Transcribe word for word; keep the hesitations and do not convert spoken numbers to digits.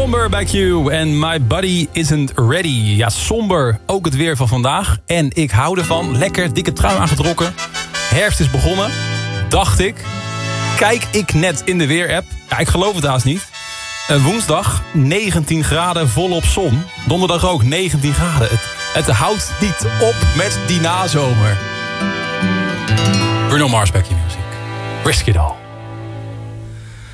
Somber bij Q en My Body Isn't Ready. Ja, somber, ook het weer van vandaag. En ik hou ervan. Lekker, dikke trui aangetrokken. Herfst is begonnen, dacht ik. Kijk ik net in de weerapp. Ja, ik geloof het haast niet. Uh, woensdag negentien graden volop zon. Donderdag ook negentien graden. Het, het houdt niet op met die nazomer. Bruno Mars, back in music. Risk it all.